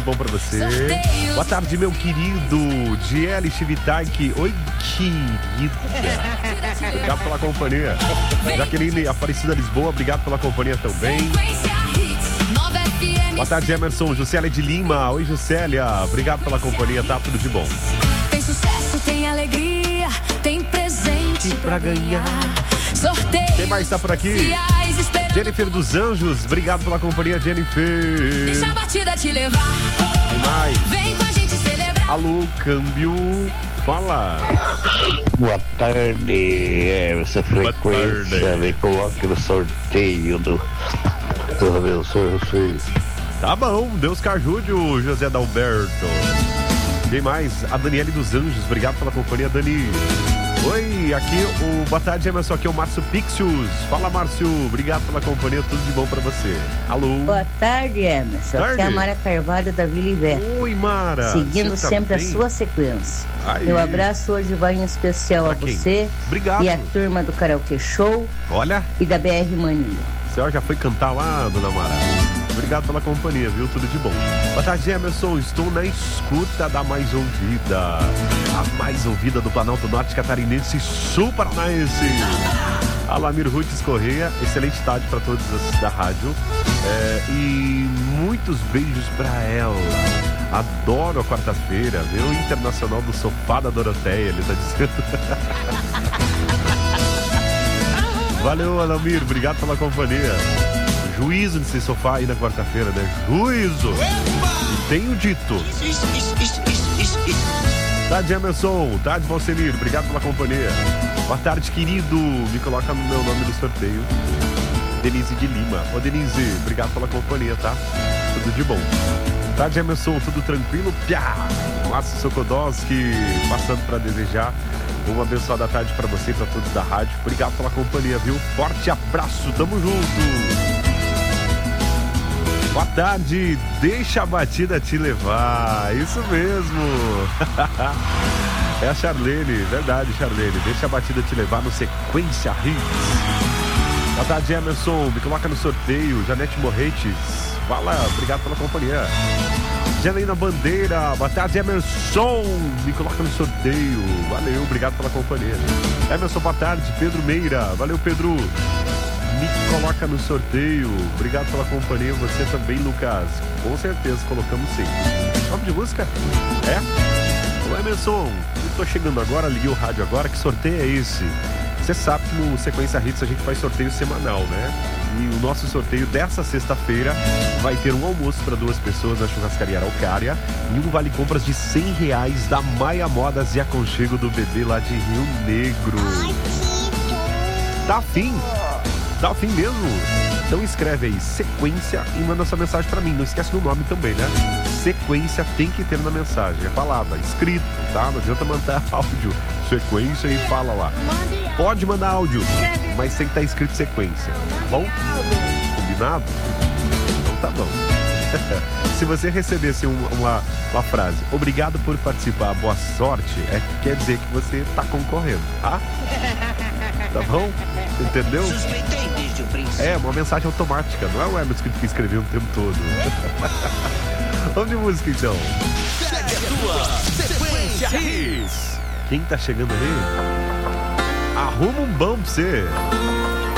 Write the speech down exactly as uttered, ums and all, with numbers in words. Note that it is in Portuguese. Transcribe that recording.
Bom pra você. Boa tarde, meu querido G L Chivitaik. Oi, querida. Obrigado pela companhia. Jaqueline Aparecida Lisboa, obrigado pela companhia também. Boa tarde, Emerson. Juscelia de Lima. Oi, Juscelia. Obrigado pela companhia, tá tudo de bom. Tem sucesso, tem alegria, tem presente pra ganhar. Sorteio. Quem mais tá por aqui? Jennifer dos Anjos, obrigado pela companhia, Jennifer. Deixa a batida te levar. Quem mais? Vem com a gente celebrar. Alô, câmbio. Fala. Boa tarde, essa frequência me coloque no sorteio do Deus abençoe vocês. Tá bom, Deus que ajude o José Dalberto. Quem mais? A Daniele dos Anjos, obrigado pela companhia, Dani. Oi, aqui o boa tarde, Emerson, aqui é o Márcio Pixius. Fala, Márcio, obrigado pela companhia, tudo de bom pra você. Alô. Boa tarde, Emerson. Tarde. Aqui é a Mara Carvalho da Vila Ivete. Oi, Mara. Seguindo Você tá sempre bem? a sua sequência. Aí. Meu abraço hoje vai em especial Pra a quem? você Obrigado. e a turma do Karaokê Show Olha, e da B R Mania. a senhora já foi cantar lá, dona Mara. Obrigado pela companhia, viu? Tudo de bom. Boa tarde, Emerson. Estou na escuta da mais ouvida. A mais ouvida do Planalto Norte Catarinense Sul Paranaense. Alamir Rutes Correia. Excelente tarde para todos as da rádio. É, e muitos beijos para ela. Adoro a quarta-feira, viu? Internacional do Sofá da Doroteia, ele tá dizendo. Valeu, Alamir. Obrigado pela companhia. Juízo nesse sofá aí na quarta-feira, né? Juízo! E tenho dito. Tarde, Emerson. Tarde, Valcenir. Obrigado pela companhia. Boa tarde, querido. Me coloca no meu nome no sorteio. Denise de Lima. Ô, Denise, obrigado pela companhia, tá? Tudo de bom. Tarde, Emerson. Tudo tranquilo? Piá! Márcio Sokodowski passando para desejar uma abençoada tarde para você e para todos da rádio. Obrigado pela companhia, viu? Forte abraço. Tamo junto. Boa tarde, deixa a batida te levar, isso mesmo. É a Charlene, verdade, Charlene, deixa a batida te levar no Sequência Hits. Boa tarde, Emerson, me coloca no sorteio. Janete Morretes, fala, obrigado pela companhia. Janaína Bandeira, boa tarde, Emerson, me coloca no sorteio. Valeu, obrigado pela companhia. Emerson, boa tarde. Pedro Meira, valeu, Pedro. Me coloca no sorteio. Obrigado pela companhia. Você também, Lucas. Com certeza, colocamos sim. Nome de música? É? Ô, Emerson, eu tô chegando agora, liguei o rádio agora. Que sorteio é esse? Você sabe que no Sequência Hits a gente faz sorteio semanal, né? E o nosso sorteio dessa sexta-feira vai ter um almoço para duas pessoas na churrascaria Araucária e um vale compras de cem reais da Maia Modas e Aconchego do Bebê lá de Rio Negro. Tá afim? Tá afim mesmo? Então escreve aí Sequência e manda sua mensagem pra mim. Não esquece do nome também, né? Sequência tem que ter na mensagem. É palavra, escrito, tá? Não adianta mandar áudio. Sequência e fala lá. Pode mandar áudio, mas tem que estar escrito Sequência. Tá bom? Combinado? Então tá bom. Se você recebesse um, uma, uma frase, obrigado por participar, boa sorte, é, quer dizer que você tá concorrendo, tá? Tá bom? Entendeu? É, uma mensagem automática, não é o Emerson que fica escrevendo o tempo todo. Vamos de música então. Segue a tua Sequência Hits. Quem tá chegando aí? Arruma um bom pra você.